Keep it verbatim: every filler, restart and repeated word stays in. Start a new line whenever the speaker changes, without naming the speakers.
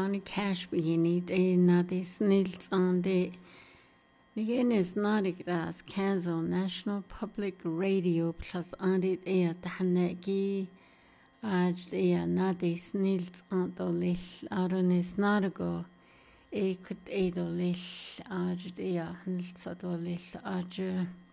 Johnny Cash begini de na de snils on de again is not as Kanzo National Public Radio plus on it a tahanegi aj de na de snils on the lish aron is not go e could e do lish aj de a nilsa do lish aj